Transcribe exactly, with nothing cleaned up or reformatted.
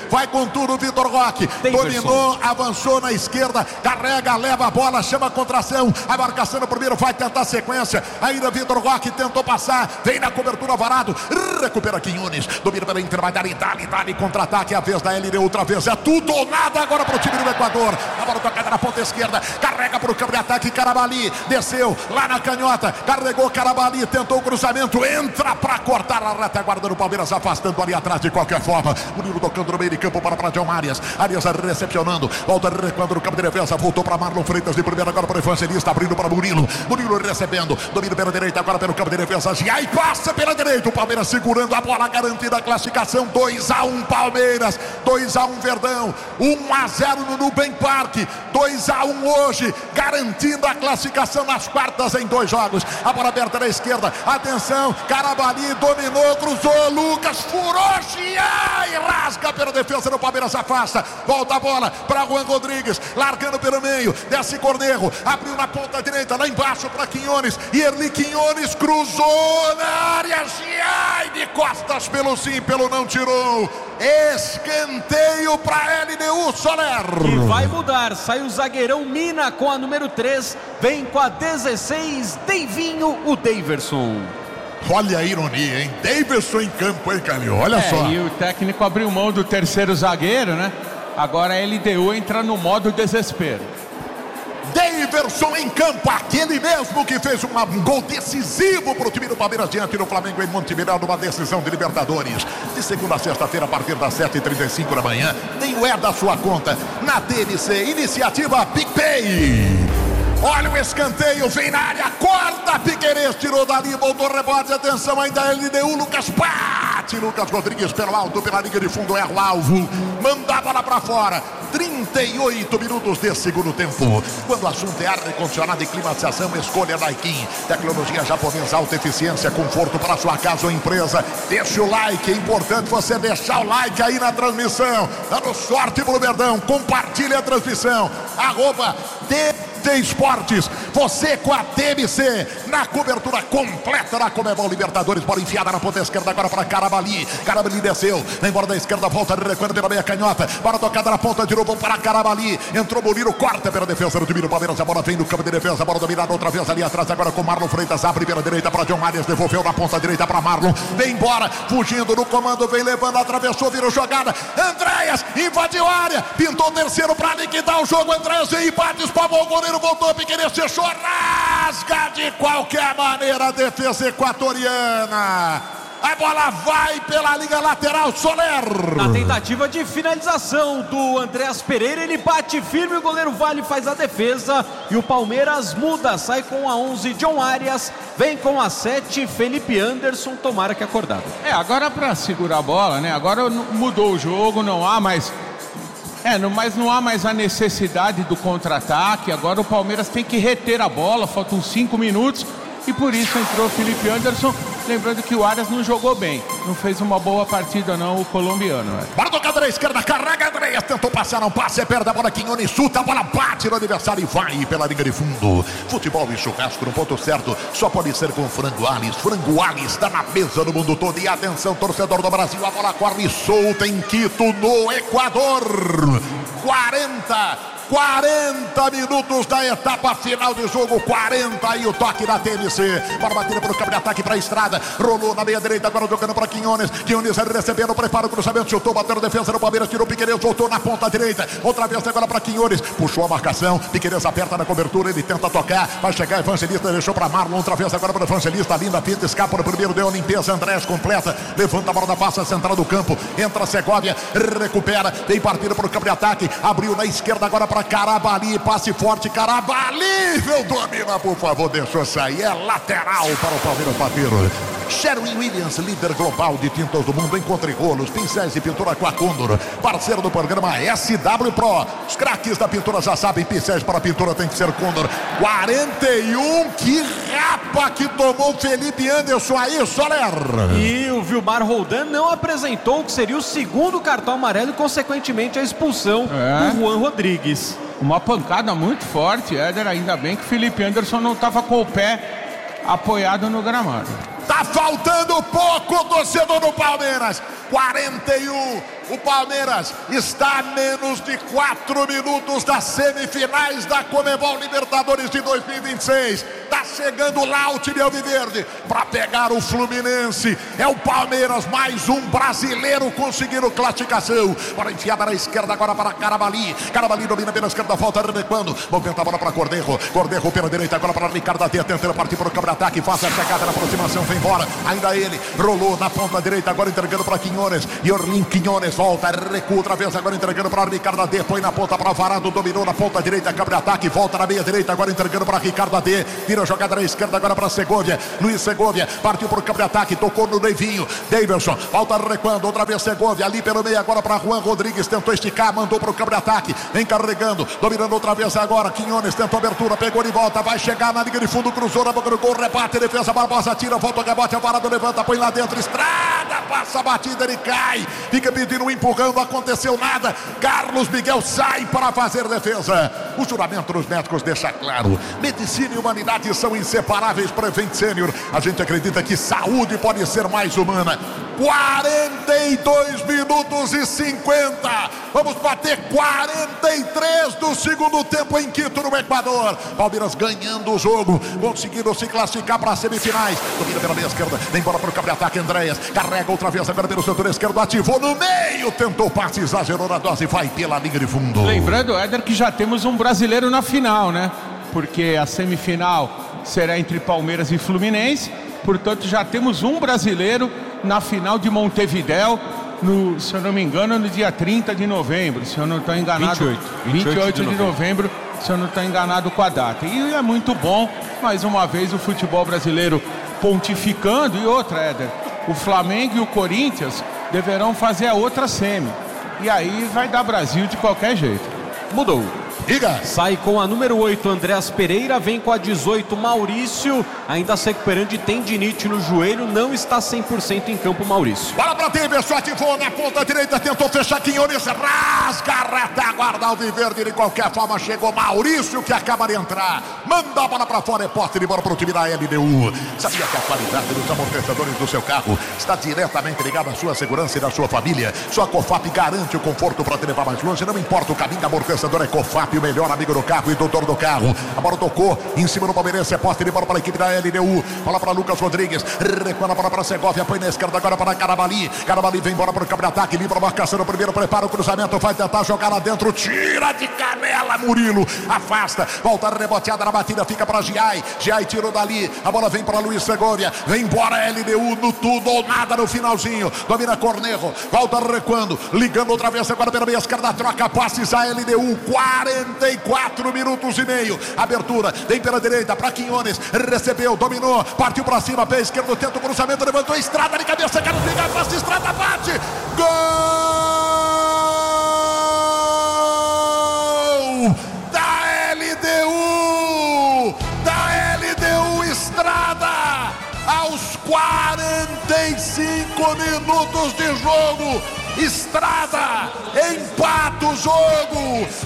vai com tudo o Vitor Roque, dominou, avançou na esquerda, carrega, leva a bola, chama a contração, a marcação no primeiro, vai tentar sequência, ainda Vitor Roque tentou passar, vem na cobertura Varado, recupera Quinones, domina pela intermediária, Dali, Dali, contra-ataque, a vez da L D, outra vez, é tudo ou nada agora pro time do Equador, a bola tocada na ponta esquerda, carrega pro campo de ataque, Carabali, desceu lá na canhota, carregou Carabali, tentou o cruzamento, entra pra cortar a retaguarda do Palmeiras, afastando ali atrás de qualquer forma, Murilo tocando no meio de campo para para John Arias, Arias recepcionando, volta recuando no campo de defesa, voltou para Marlon Freitas de primeira, agora para o Evangelista, abrindo para Murilo, Murilo recebendo, domina pela direita, agora pelo campo de defesa, e aí passa pela direita, o Palmeiras segurando a bola, garantida a classificação, dois a um Palmeiras, dois a um Verdão, um a zero no Nubank Park, dois a um hoje, garantindo a classificação nas quartas em dois jogos, a bola aberta na esquerda, atenção, Carabali dominou, cruzou, Lucas furou, e rasga pela defesa do Palmeiras, afasta, volta a bola para Juan Rodrigues, largando pelo meio, desce Cornejo, abriu na ponta direita, lá embaixo para Quinones, e Erli Quinones cruzou na área, ai, de costas pelo sim, pelo não tirou, escanteio para L D U, Soler. E vai mudar, sai o zagueirão Mina com a número três, vem com a dezesseis, Deivinho, o Daverson. Olha a ironia, hein? Daverson em campo, hein, Calil? Olha é, só. E o técnico abriu mão do terceiro zagueiro, né? Agora a L D U entra no modo desespero. Daverson em campo, aquele mesmo que fez uma, um gol decisivo para o time do Palmeiras diante do Flamengo em Montevidéu, numa decisão de Libertadores. De segunda a sexta-feira, a partir das sete e trinta e cinco da manhã, tem o É da Sua Conta na T N C, iniciativa PicPay. Olha o escanteio, vem na área, corta, Piquerez, tirou dali, voltou rebote, atenção, ainda L D U, Lucas bate, Lucas Rodrigues pelo alto, pela linha de fundo, erra o alvo, manda a bola pra fora, trinta e oito minutos de segundo tempo, quando o assunto é ar-condicionado e climatização, escolha Daikin, tecnologia japonesa, alta eficiência, conforto para sua casa ou empresa, deixa o like, é importante você deixar o like aí na transmissão, dando sorte pro Verdão, compartilhe a transmissão, arroba T Esportes, você com a T M C na cobertura completa da Conmebol Libertadores, bola enfiada na ponta esquerda agora para Carabali, Carabali desceu, vem embora da esquerda, volta de recuo pela meia canhota, bola tocada na ponta de novo para Carabali, entrou Murilo, corta pela defesa do time do Palmeiras, a bola vem no campo de defesa, a bola dominada outra vez ali atrás agora com Marlon Freitas, abre pela direita para John Arias, devolveu na ponta direita para Marlon, vem embora, fugindo no comando, vem levando, atravessou, virou jogada, Andréas, invadiu a área, pintou o terceiro para liquidar o jogo, Andréas vem empate, espalmou o goleiro, voltou, Piquerez fechou, rasga de qualquer maneira a defesa equatoriana. A bola vai pela linha lateral, Soler. Na tentativa de finalização do Andréas Pereira, ele bate firme, o goleiro Vale faz a defesa e o Palmeiras muda, sai com a onze, John Arias, vem com a sete, Felipe Anderson, tomara que acordado. É, agora para segurar a bola, né? Agora mudou o jogo, não há mais... É, não, mas não há mais a necessidade do contra-ataque. Agora o Palmeiras tem que reter a bola, faltam cinco minutos e por isso entrou o Felipe Anderson. Lembrando que o Arias não jogou bem, não fez uma boa partida não, o colombiano. Bora tocada na esquerda, carrega Andréas, tentou passar, não passa, é perto, a bola Quinones, chuta, a bola bate no adversário e vai pela linha de fundo. Futebol e churrasco no ponto certo, só pode ser com Frango Alis. Frango Alis está na mesa no mundo todo e atenção, torcedor do Brasil, a bola corre solta em Quito, no Equador. quarenta quarenta minutos da etapa final de jogo, quarenta e o toque da T M C, para bater para o campo de ataque para a estrada, rolou na meia direita, agora jogando para Quinones, Quinones recebendo, prepara o cruzamento, chutou, bateu na defesa do Palmeiras, tirou Piquerez, voltou na ponta direita, outra vez agora para Quinones, puxou a marcação, Piquerez aperta na cobertura, ele tenta tocar, vai chegar Evangelista, deixou para Marlon, outra vez agora para Evangelista, linda pinta, escapa no primeiro, deu a limpeza, Andréas completa, levanta a bola da passa central do campo, entra Segovia, recupera, vem partindo para o campo de ataque, abriu na esquerda agora para Carabali, passe forte, Carabali, meu domina, por favor, deixou sair, é lateral para o Palmeiras bater. Sherwin Williams, líder global de tintas do mundo, encontre rolos, pincéis e pintura com a Condor, parceiro do programa S W Pro. Os craques da pintura já sabem, pincéis para pintura tem que ser Condor. quarenta e um, que rapa que tomou o Felipe Anderson aí, Soler. E o Vilmar Roldan não apresentou o que seria o segundo cartão amarelo e consequentemente a expulsão é. do Juan Rodrigues. Uma pancada muito forte, Éder, ainda bem que o Felipe Anderson não estava com o pé apoiado no gramado. Tá faltando pouco, torcedor do Palmeiras. quarenta e um, O Palmeiras está a menos de quatro minutos das semifinais da Conmebol Libertadores de dois mil e vinte e seis. Tá chegando lá o time alviverde para pegar o Fluminense. É o Palmeiras, mais um brasileiro conseguindo classificação. Para enfiada na esquerda agora para Carabali. Carabali domina pela esquerda, volta recuando. Movimenta a bola para Cordeiro. Cordeiro pela direita agora para Ricardo Até, tentando partir para o contra-ataque. Faz a chegada na aproximação, vem embora. Ainda ele rolou na ponta direita, agora entregando para Quinones. E Orlin Quinones volta, recua outra vez, agora entregando para Ricardo Até. Põe na ponta para Varado, dominou na ponta direita, contra-ataque, volta na meia direita, agora entregando para Ricardo Até. Tira a jogada na esquerda agora para Segovia. Luiz Segovia partiu para o contra-ataque, tocou no Neivinho. Davidson volta recuando, outra vez Segovia ali pelo meio agora para Juan Rodrigues, tentou esticar, mandou para o contra-ataque, vem carregando, dominando outra vez agora. Quinones tentou abertura, pegou de volta, vai chegar na linha de fundo, cruzou na boca do gol, rebate, defesa, Barbosa tira, volta o rebote, a Varado levanta, põe lá dentro, Estrada, passa a batida, ele cai, fica pedindo um empurrão, não aconteceu nada. Carlos Miguel sai para fazer defesa. O juramento dos médicos deixa claro: medicina e humanidade são inseparáveis. Prevent Senior, a gente acredita que saúde pode ser mais humana. quarenta e dois minutos e cinquenta. Vamos bater quarenta e três do segundo tempo em Quito, no Equador. Palmeiras ganhando o jogo, conseguindo se classificar para as semifinais. Domina pela meia esquerda, vem bola para o contra-ataque. Andréas carrega outra vez agora pelo setor esquerdo, ativou no meio, tentou passe, exagerou na dose, vai pela linha de fundo. Lembrando, Éder, que já temos um brasileiro na final, né? Porque a semifinal será entre Palmeiras e Fluminense. Portanto, já temos um brasileiro na final de Montevidéu, no, se eu não me engano, no dia trinta de novembro, se eu não estou enganado. vinte e oito. vinte e oito de novembro, se eu não estou enganado com a data. E é muito bom, mais uma vez, o futebol brasileiro pontificando. E outra, Éder, o Flamengo e o Corinthians deverão fazer a outra semi. E aí vai dar Brasil de qualquer jeito. Mudou. Diga. Sai com a número oito, Andréas Pereira. Vem com a dezoito, Maurício. Ainda se recuperando de tendinite no joelho. Não está cem por cento em campo, Maurício. Bola para Davidson, ativou na ponta direita. Tentou fechar Quinones. Rasga a retaguarda alviverde. De qualquer forma, chegou Maurício, que acaba de entrar. Manda a bola para fora. É posse de bola para o time da L D U. Sabia que a qualidade dos amortecedores do seu carro está diretamente ligada à sua segurança e da sua família? Sua Cofap garante o conforto para te levar mais longe. Não importa o caminho, amortecedor é Cofap, o melhor amigo do carro e doutor do carro. A bola tocou em cima do Palmeirense, é posse de bola para a equipe da L D U. Bola para Lucas Rodrigues, recua a bola para Segovia, põe na esquerda agora para Carabali. Carabali vem embora para o contra-ataque, livra a marcação no primeiro, prepara o cruzamento, vai tentar jogar lá dentro, tira de canela, Murilo, afasta, volta reboteada na batida, fica para Giai, Giai tirou dali, a bola vem para Luiz Segovia, vem embora L D U no tudo ou nada no finalzinho, domina Cornejo, volta recuando, ligando outra vez agora pela meia esquerda, troca passes a L D U, quarenta e quatro minutos e meio, abertura, vem pela direita para Quinones, recebeu, dominou, partiu para cima, pé esquerdo, tenta o cruzamento, levantou a Estrada de cabeça, quer ligar, passa Estrada, bate, gol da L D U, da L D U, Estrada, aos quarenta e cinco minutos de jogo, Estrada empata o jogo,